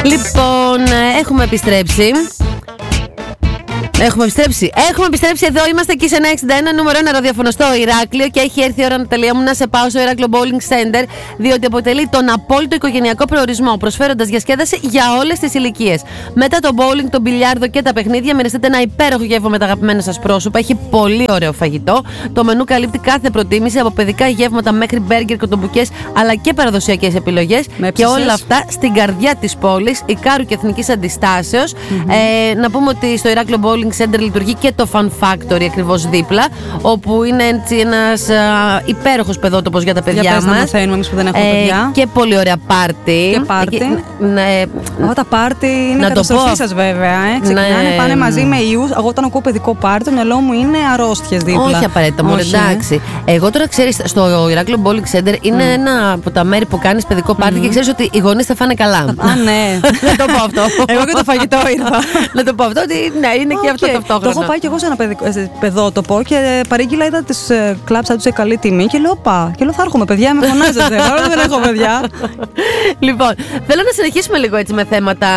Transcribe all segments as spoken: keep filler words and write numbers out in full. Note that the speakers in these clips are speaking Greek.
Λοιπόν, έχουμε επιστρέψει. Έχουμε επιστρέψει. Έχουμε επιστρέψει εδώ. Είμαστε εκεί σε ένα εξήντα ένα νούμερο ένα ραδιοφωνό στο Ηράκλειο. Και έχει έρθει η ώρα, Ναταλία μου, να σε πάω στο Ηράκλειο Bowling Center. Διότι αποτελεί τον απόλυτο οικογενειακό προορισμό, προσφέροντας διασκέδαση για όλες τις ηλικίες. Μετά το bowling, το μπιλιάρδο και τα παιχνίδια, μοιραστείτε ένα υπέροχο γεύμα με τα αγαπημένα σας πρόσωπα. Έχει πολύ ωραίο φαγητό. Το μενού καλύπτει κάθε προτίμηση, από παιδικά γεύματα μέχρι μπέργκερ, κοτομπουκές, αλλά και παραδοσιακές επιλογές. Και όλα αυτά στην καρδιά της πόλης, Ικάρου και Εθνικής Αντιστάσεως. Mm-hmm. Ε, να πούμε ότι στο Ηράκλειο Bowling Center λειτουργεί και το Fun Factory ακριβώς δίπλα, όπου είναι έτσι ένας υπέροχος παιδότοπος για τα παιδιά για μας. Να μαθαίνουμε εμείς που δεν έχουμε ε, παιδιά. Και πολύ ωραία πάρτι. Και πάρτι. Εκεί, ναι, Ω, τα πάρτι είναι η καταστροφή σας βέβαια. Ε. Ξεκινάνε, ναι, πάνε μαζί με ιούς. Εγώ όταν ακούω παιδικό πάρτι, το μυαλό μου είναι αρρώστιες δίπλα. Όχι απαραίτητα, μόνο εντάξει. Εγώ τώρα ξέρεις, στο Ηράκλειο Bowling Center είναι mm. ένα από τα μέρη που κάνεις παιδικό πάρτι mm. και ξέρεις ότι οι γονείς θα φάνε καλά. Α, ναι. Να το πω αυτό. Εγώ και το φαγητό ήρθα. Να το πω αυτό, ότι ναι, είναι και αυτό ταυτόχρονα. Το έχω πάει και εγώ σε ένα παιδότοπο και παρήγγειλα, είδα τις κλάψα του σε καλή τιμή και λέω πα. Και λέω θα έρχομαι παιδιά, με φωνάζετε. Τώρα δεν έχω παιδιά. Λοιπόν, θέλω να συνεχίσουμε λίγο έτσι με θέματα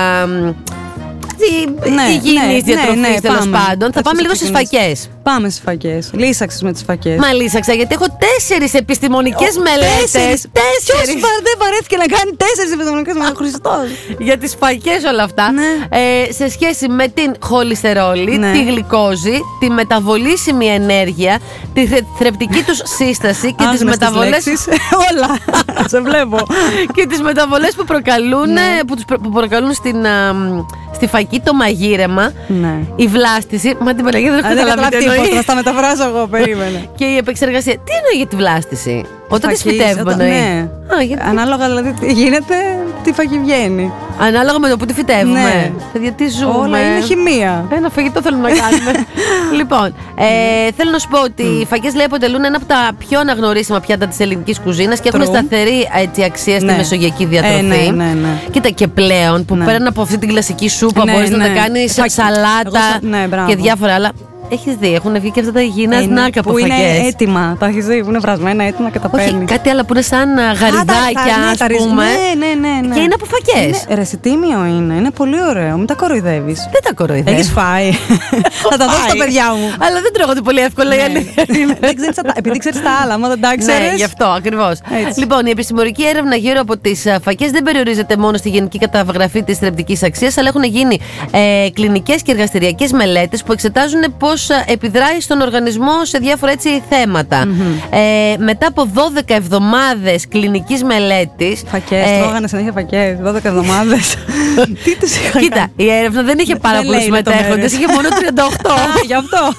ναι, υγιεινής ναι, διατροφής, ναι, ναι, τέλος πάμε. πάντων. Θα πάμε λίγο στις φακές. Πάμε στις φακές. Λύσαξες με τις φακές. Μα λύσαξα γιατί έχω τέσσερις επιστημονικές oh, μελέτες. Τέσσερις. Ποιος δεν βαρέθηκε να κάνει τέσσερις επιστημονικές μελέτες? Χριστός. Για τις φακές όλα αυτά. Ναι. Ε, σε σχέση με την χολυστερόλη, ναι, τη γλυκόζη, τη μεταβολήσιμη ενέργεια, τη θρεπτική τους σύσταση και τις μεταβολές. Όλα. Σε βλέπω. Και τις μεταβολές που προκαλούν, ναι, που, τους, που προκαλούν στην, α, στη φακή το μαγείρεμα, ναι, η βλάστηση. Μα την Παναγία δεν έχω καταλάβει τι εννοεί. Θα τα μεταφράσω εγώ, περίμενε. Και η επεξεργασία. Τι εννοεί για τη βλάστηση? Όταν τις φυτεύουμε, εννοεί. Ναι. Α, γιατί... Ανάλογα δηλαδή τι γίνεται, τι φακή βγαίνει. Ανάλογα με το που τη φυτεύουμε. Ναι. Παιδιά, τι ζούμε. Όλα είναι χημεία. Ένα φαγητό θέλουμε να κάνουμε. Λοιπόν, ε, θέλω να σου πω ότι mm. οι φακές, λέει, αποτελούν ένα από τα πιο αναγνωρίσιμα πιάτα της ελληνικής κουζίνας και έχουν σταθερή έτσι, αξία στη, ναι, μεσογειακή διατροφή. Ε, ναι, ναι, ναι. Κοίτα, και πλέον που, ναι, πέραν από αυτή την κλασική σούπα, ναι, μπορείς, ναι, να τα κάνεις σαλάτα, ναι, και διάφορα άλλα. Έχεις δει, έχουν βγει και αυτά τα υγιεινά σνάκ από φακές. Που είναι έτοιμα, τα έχεις δει, που είναι βρασμένα έτοιμα και τα παίρνεις. Όχι, κάτι άλλο που είναι σαν γαριδάκια, ας πούμε. Ναι, ναι, ναι, ναι. Και είναι από φακές. Ρε, σε τίμιο είναι, είναι πολύ ωραίο, μην τα κοροϊδεύεις. Δεν τα κοροϊδεύεις. Έχεις φάει. Θα τα δώσω στα παιδιά μου. Αλλά δεν τρώγονται πολύ εύκολα, η αλήθεια είναι. Επειδή ξέρεις τα άλλα, μα δεν τα ξέρεις. Ναι, γι' αυτό ακριβώς. Λοιπόν, η επιστημονική έρευνα γύρω από τις φακές δεν περιορίζεται μόνο στη γενική καταγραφή της θρεπτικής αξίας, αλλά έχουν γίνει κλινικές και εργαστηριακές μελέτες που εξετάζουν πώς επιδράει στον οργανισμό σε διάφορα έτσι θέματα. Mm-hmm. Ε, μετά από δώδεκα εβδομάδες κλινικής μελέτης. Φακές, ε, τρώγανε συνέχεια φακές, δώδεκα εβδομάδες. Τι τους είχα Κοίτα, κάνει? Η έρευνα δεν είχε πάρα πολλούς συμμετέχοντες, είχε μόνο τριάντα οκτώ. Α, γι' αυτό.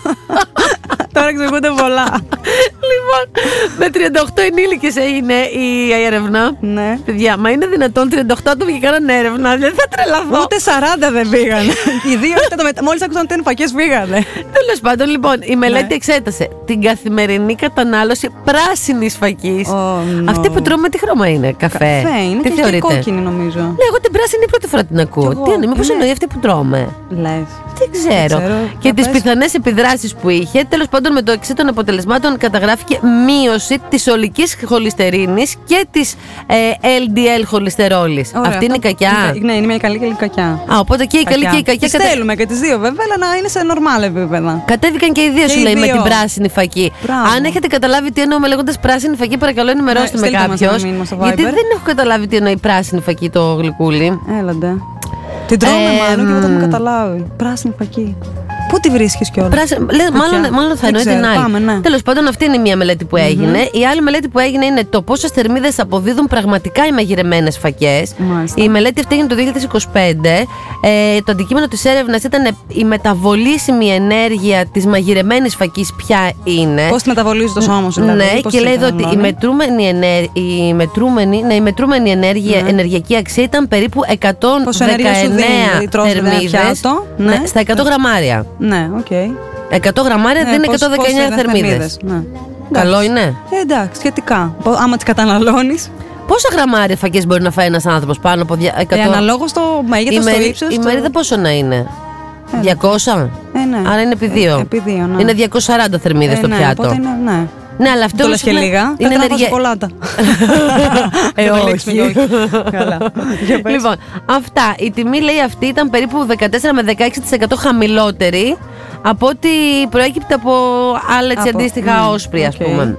Τώρα εξηγούνται πολλά. Λοιπόν, με τριάντα οκτώ ενήλικες έγινε η έρευνα. Ναι. Παιδιά, μα είναι δυνατόν τριάντα οκτώ άτομα και κάνανε έρευνα? Δεν θα τρελαθώ. Ούτε σαράντα δεν πήγαν. Οι δύο, μόλις άκουσαν ότι είναι φακές, πήγανε. Τέλος πάντων, λοιπόν, η μελέτη, ναι, εξέτασε την καθημερινή κατανάλωση πράσινης φακής. Oh, no. Αυτή που τρώμε τι χρώμα είναι? Καφέ. Καφέ είναι. Τι θεωρείτε? Κόκκινη νομίζω. Ναι, εγώ την πράσινη πρώτη φορά την ακούω. Τι εννοεί, μήπως εννοεί αυτή που τρώμε? Λες. Δεν ξέρω. ξέρω. Και τις πιθανές επιδράσεις που είχε. Τέλος πάντων, με το εξή των αποτελεσμάτων καταγράφηκε μείωση της ολικής χολυστερίνης και της ε, ελ ντι ελ χολυστερόλης. Ωραία, αυτή είναι η κακιά. Ναι, είναι μια καλή και η κακιά. Α, οπότε και η καλή και η κακιά. Τις κατα... θέλουμε και τις δύο βέβαια, αλλά να είναι σε νορμάλ επίπεδα. Κατέβηκαν και οι δύο, και σου λέει, δύο, με την πράσινη φακή. Μπράβο. Αν έχετε καταλάβει τι εννοούμε λέγοντας πράσινη φακή, παρακαλώ ενημερώστε, ναι, με κάποιον. Γιατί δεν έχω καταλάβει τι εννοεί πράσινη φακή το γλυκούλι. Έλαντε. Την τρώμε ε, μάλλον και δεν με καταλάβει. Πράσινη φακή. Πού τη βρίσκεις κιόλας? Πράσι... Μάλλον, μάλλον θα εννοεί την άλλη. Ναι. Τέλος πάντων, αυτή είναι η μία μελέτη που έγινε. Mm-hmm. Η άλλη μελέτη που έγινε είναι το πόσες θερμίδες αποδίδουν πραγματικά οι μαγειρεμένες φακές. Μάλιστα. Η μελέτη αυτή έγινε το δύο χιλιάδες είκοσι πέντε. Ε, το αντικείμενο της έρευνας ήταν η μεταβολήσιμη ενέργεια της μαγειρεμένης φακής, ποια είναι. Πώς τη μεταβολίζει το σώμα σου, δηλαδή? Ναι, και λέει εδώ ότι η μετρούμενη, ενέργ... η μετρούμενη, ναι, η μετρούμενη ενέργεια, mm. ενεργειακή αξία ήταν περίπου εκατόν δεκαεννέα θερμίδες, ναι, στα εκατό γραμμάρια. Ναι, οκ. Okay. εκατό γραμμάρια, ναι, δεν είναι εκατόν δεκαεννέα θερμίδες. Ναι. Καλό είναι. Ε, εντάξει, σχετικά. Άμα τις καταναλώνεις. Πόσα γραμμάρια φακές μπορεί να φάει ένας άνθρωπος? Πάνω από εκατό. Ε, αναλόγως το μέγεθος, το ύψος. Η μερίδα πόσο να είναι? Ε, διακόσια. Ε, ναι. Άρα είναι επί δύο. Ε, επί δύο, ναι. Είναι διακόσιες σαράντα θερμίδες ε, το ναι, πιάτο. Οπότε είναι, ναι. Ναι, αλλά αυτό το λες και λίγα. Είναι ενεργεια... σοκολάτα. Ε, όχι. Καλά. Λοιπόν, αυτά. Η τιμή, λέει, αυτή ήταν περίπου δεκατέσσερα με δεκαέξι τοις εκατό χαμηλότερη από ό,τι προέκυπτε από άλλα από... αντίστοιχα mm, όσπρια, ας okay. πούμε.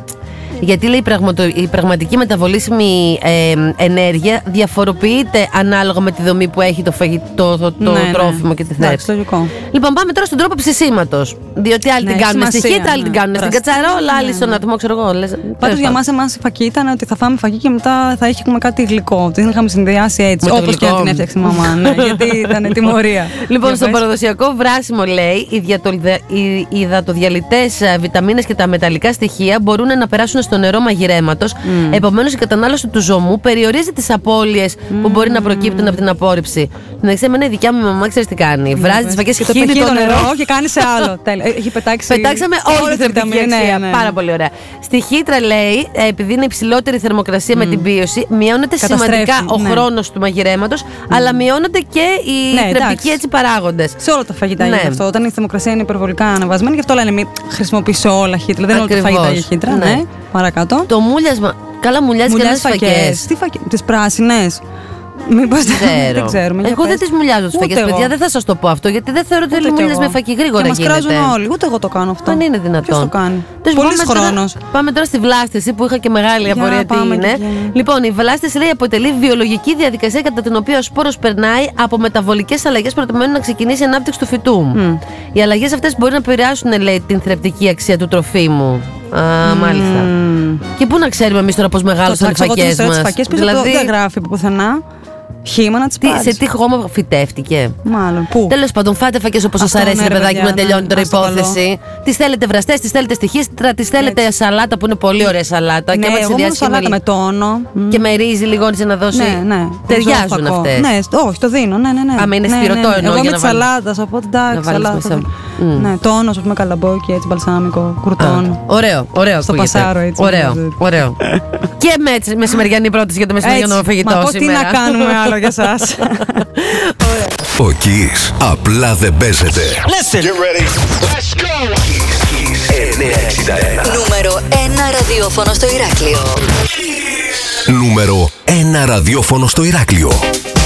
Γιατί, λέει, πραγματο, η πραγματική μεταβολήσιμη ε, ενέργεια διαφοροποιείται ανάλογα με τη δομή που έχει το, φαγη, το, το, το ναι, τρόφιμο ναι. και τη θέση. Λογικό. Λοιπόν, πάμε τώρα στον τρόπο ψησίματος. Διότι άλλοι ναι, την κάνουν στη χύτρα, άλλοι ναι. την κάνουν στην κατσαρόλα, άλλοι ναι, στον ναι. ατμό, ξέρω εγώ. Πάντως για εμάς εμάς η φακή ήταν ότι θα φάμε φακή και μετά θα έχουμε κάτι γλυκό. Την είχαμε συνδυάσει έτσι. Όπως και την έφτιαξε η μαμά. Ναι, γιατί ήταν τιμωρία. Λοιπόν, στο παραδοσιακό βράσιμο, λέει, οι υδατοδιαλυτές βιταμίνες και τα μεταλλικά στοιχεία μπορούν να περάσουν στο νερό μαγειρέματος. Mm. Επομένως, η κατανάλωση του ζωμού περιορίζει τις απώλειες mm. που μπορεί να προκύπτουν από την απόρριψη. Να ξέρετε, εμένα η δικιά μου μαμά ξέρει τι κάνει. Mm. Βράζει τις φακές και χύνει το, το νερό και κάνει σε άλλο. Έχει πετάξει. Πετάξαμε όλη τη θερμοκρασία. Ναι, ναι. Πάρα πολύ ωραία. Στη χύτρα, λέει, επειδή είναι υψηλότερη θερμοκρασία mm. με την πίωση, μειώνεται σημαντικά ο ναι. χρόνος του μαγειρέματος, mm. αλλά μειώνονται και οι ναι, θρεπτικοί έτσι παράγοντες. Σε όλα τα φαγητά ναι. είναι αυτό. Όταν η θερμοκρασία είναι υπερβολικά αναβασμένη, γι' αυτό λένε μην χρησιμοποιήσει όλα χύτρα. Δεν είναι όλα τα φαγητά για χύτρα. Ναι. Παρακάτω. Το μούλιασμα. Καλά, μουλιάζει και τις φακές. Τι φακές, τις πράσινες. Μήπως δεν ξέρουμε. Εγώ δεν τις μουλιάζω τις φακές, παιδιά. Δεν θα σας το πω αυτό, γιατί δεν θεωρώ ότι μουλιάζει με φακή γρήγορα γίνεται. Μας κράζουν όλοι. Ούτε εγώ το κάνω αυτό. Δεν είναι δυνατόν. Ποιος το κάνει. Πολύς χρόνος. Πάμε τώρα στη βλάστηση που είχα και μεγάλη απορία τι είναι. Λοιπόν, η βλάστηση, λέει, αποτελεί βιολογική διαδικασία κατά την οποία ο σπόρος περνάει από μεταβολικές αλλαγές προκειμένου να ξεκινήσει η ανάπτυξη του φυτού. Οι αλλαγές αυτές μπορεί να επηρεάσουν, λέει, την θρεπτική αξία του τροφίμου. Α, μάλιστα. Και πού να ξέρουμε εμείς τώρα πώς μεγάλωσαν οι φακές μας. Δηλαδή δεν γράφει πουθενά. Χήμα να τις πάρεις. Σε τι χώμα φυτεύτηκε. Μάλλον. Πού. Τέλος πάντων, φάτε φακές όπως σας αρέσει, ρε παιδάκι, να τελειώνει τώρα η υπόθεση. Τις θέλετε βραστές, τις θέλετε στη χύστρα, τις θέλετε σαλάτα που είναι πολύ ωραία σαλάτα. Ναι, και άμα τις συνδυάσεις σαλάτα με τόνο. Και με ρύζι λιγόνιζε να δώσει. Ναι, ναι. Ταιριάζουν αυτές. Ναι, όχι, το δίνω. Ναι, ναι, ναι. Άμα είναι στηρωτό εννοώ. Εγώ με τη σαλάτα, οπότε εντάξει. Σαλάτα. Ναι, τόνο, α πούμε, καλαμπόκι, έτσι, μπαλσάμικο, κουρτόν. Ωραίο, ωραίο. Στο πασάρο, έτσι. Ωραίο, ωραίο. Και με μεσημεριανή πρόταση για το μεσημεριανό φαγητό σήμερα. Τι να κάνουμε άλλο για εσάς. Ο Kiss απλά δεν παίζεται. Listen. Get ready. Let's go. Kiss εννιακόσια εξήντα ένα. Νούμερο ένα ραδιόφωνο στο Ηράκλειο. Νούμερο ένα ραδιόφωνο στο Ηράκλειο.